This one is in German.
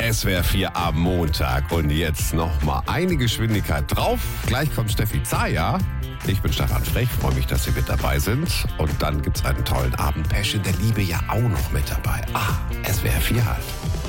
SWR 4 am Montag. Und jetzt nochmal eine Geschwindigkeit drauf. Gleich kommt Steffi Zaya. Ich bin Stefan Frech, freue mich, dass Sie mit dabei sind. Und dann gibt's einen tollen Abend. Passion der Liebe ja auch noch mit dabei. SWR 4 halt.